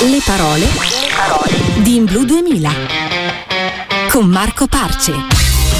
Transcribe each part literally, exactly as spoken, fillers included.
Le parole di In Blu duemila con Marco Parce.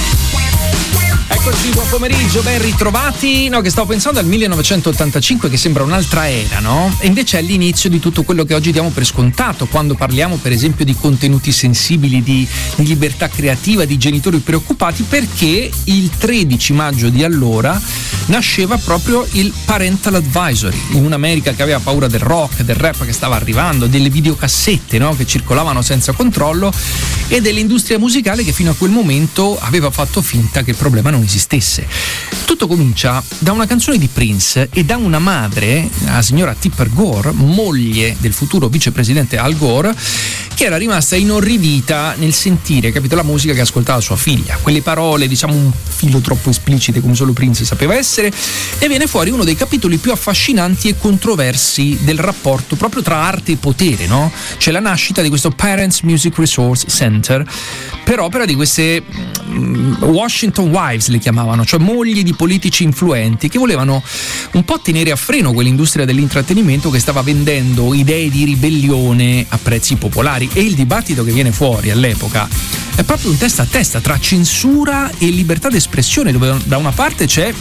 Eccoci, buon pomeriggio, ben ritrovati. No, che stavo pensando al millenovecentottantacinque, che sembra un'altra era, no? E invece è l'inizio di tutto quello che oggi diamo per scontato quando parliamo, per esempio, di contenuti sensibili, di, di libertà creativa, di genitori preoccupati, perché il tredici maggio di allora nasceva proprio il Parental Advisory, in un'America che aveva paura del rock, del rap che stava arrivando, delle videocassette, no? Che circolavano senza controllo, e dell'industria musicale che fino a quel momento aveva fatto finta che il problema non esistesse. Tutto comincia da una canzone di Prince e da una madre, la signora Tipper Gore, moglie del futuro vicepresidente Al Gore, che era rimasta inorridita nel sentire, capito, la musica che ascoltava sua figlia. Quelle parole, diciamo, un filo troppo esplicite come solo Prince sapeva essere, e viene fuori uno dei capitoli più affascinanti e controversi del rapporto proprio tra arte e potere, no? C'è la nascita di questo Parents Music Resource Center per opera di queste um, Washington Wives, le chiamavano, cioè mogli di politici influenti che volevano un po' tenere a freno quell'industria dell'intrattenimento che stava vendendo idee di ribellione a prezzi popolari. E il dibattito che viene fuori all'epoca è proprio un testa a testa tra censura e libertà d'espressione, dove da una parte c'è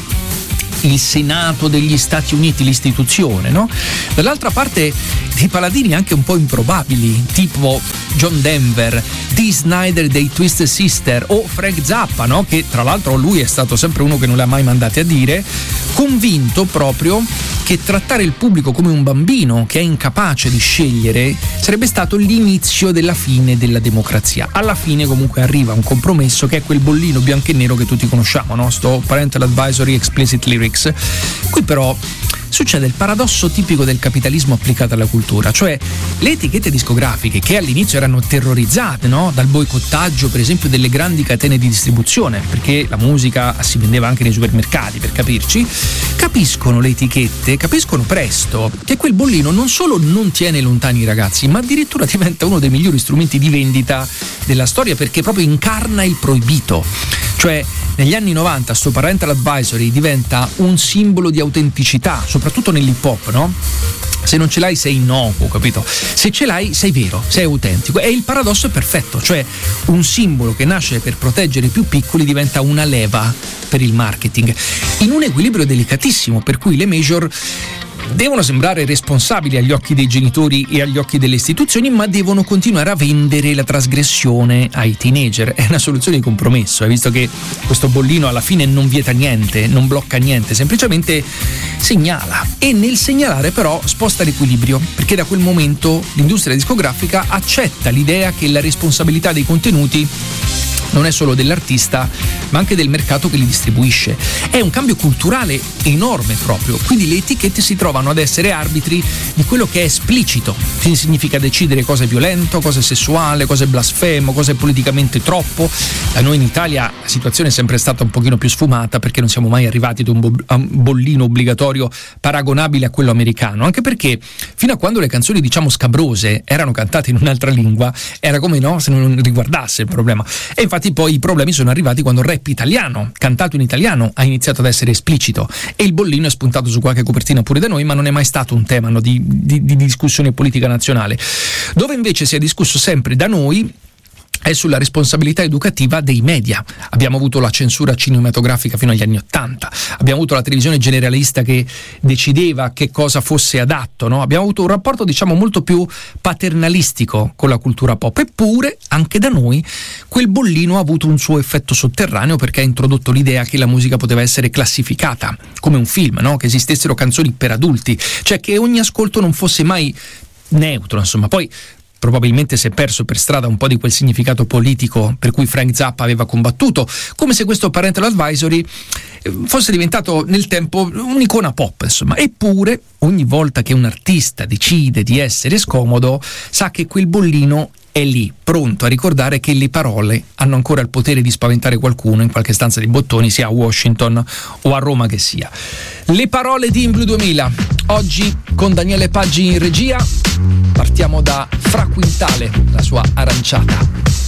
il Senato degli Stati Uniti, l'istituzione, no? Dall'altra parte dei paladini anche un po' improbabili, tipo John Denver, Dee Snider dei Twisted Sister o Frank Zappa, no? Che tra l'altro lui è stato sempre uno che non le ha mai mandate a dire, convinto proprio che trattare il pubblico come un bambino che è incapace di scegliere sarebbe stato l'inizio della fine della democrazia. Alla fine comunque arriva un compromesso che è quel bollino bianco e nero che tutti conosciamo, no? Sto Parental Advisory Explicit Lyrics. Qui però succede il paradosso tipico del capitalismo applicato alla cultura, cioè le etichette discografiche, che all'inizio erano terrorizzate, no? Dal boicottaggio per esempio delle grandi catene di distribuzione, perché la musica si vendeva anche nei supermercati, per capirci, capiscono le etichette, capiscono presto che quel bollino non solo non tiene lontani i ragazzi, ma addirittura diventa uno dei migliori strumenti di vendita della storia, perché proprio incarna il proibito. Cioè negli anni novanta sto Parental Advisory diventa un simbolo di autenticità, soprattutto nell'hip hop, no? Se non ce l'hai sei innocuo, capito? Se ce l'hai sei vero, sei autentico. E il paradosso è perfetto, cioè un simbolo che nasce per proteggere i più piccoli diventa una leva per il marketing, in un equilibrio delicatissimo, per cui le major devono sembrare responsabili agli occhi dei genitori e agli occhi delle istituzioni, ma devono continuare a vendere la trasgressione ai teenager. È una soluzione di compromesso, eh, visto che questo bollino alla fine non vieta niente, non blocca niente, semplicemente segnala. E nel segnalare però sposta l'equilibrio, perché da quel momento l'industria discografica accetta l'idea che la responsabilità dei contenuti non è solo dell'artista, ma anche del mercato che li distribuisce. È un cambio culturale enorme proprio, quindi le etichette si trovano ad essere arbitri di quello che è esplicito, quindi significa decidere cosa è violento, cosa è sessuale, cosa è blasfemo, cosa è politicamente troppo. Da noi in Italia la situazione è sempre stata un pochino più sfumata, perché non siamo mai arrivati ad un, bo- a un bollino obbligatorio paragonabile a quello americano, anche perché fino a quando le canzoni, diciamo, scabrose erano cantate in un'altra lingua, era come, no, se non riguardasse il problema. E infatti poi i problemi sono arrivati quando il rap italiano, cantato in italiano, ha iniziato ad essere esplicito, e il bollino è spuntato su qualche copertina pure da noi, ma non è mai stato un tema, no, di, di, di discussione politica nazionale. Dove invece si è discusso sempre da noi è sulla responsabilità educativa dei media. Abbiamo avuto la censura cinematografica fino agli anni Ottanta, abbiamo avuto la televisione generalista che decideva che cosa fosse adatto, no? Abbiamo avuto un rapporto, diciamo, molto più paternalistico con la cultura pop. Eppure anche da noi quel bollino ha avuto un suo effetto sotterraneo, perché ha introdotto l'idea che la musica poteva essere classificata come un film, no? Che esistessero canzoni per adulti, cioè che ogni ascolto non fosse mai neutro, insomma. Poi probabilmente si è perso per strada un po' di quel significato politico per cui Frank Zappa aveva combattuto, come se questo Parental Advisory fosse diventato nel tempo un'icona pop, insomma. Eppure ogni volta che un artista decide di essere scomodo, sa che quel bollino è lì, pronto a ricordare che le parole hanno ancora il potere di spaventare qualcuno in qualche stanza di bottoni, sia a Washington o a Roma che sia. Le parole di In Blu duemila, oggi con Daniele Paggi in regia. Partiamo da Fra Quintale, la sua Aranciata.